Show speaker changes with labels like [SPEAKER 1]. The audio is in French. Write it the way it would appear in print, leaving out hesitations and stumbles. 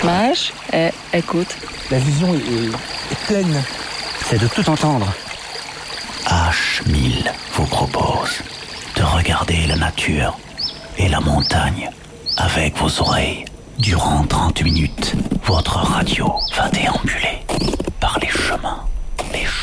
[SPEAKER 1] H, écoute.
[SPEAKER 2] La vision est pleine.
[SPEAKER 3] C'est de tout entendre.
[SPEAKER 4] H1000 vous propose de regarder la nature et la montagne avec vos oreilles. Durant 30 minutes, votre radio va déambuler par les chemins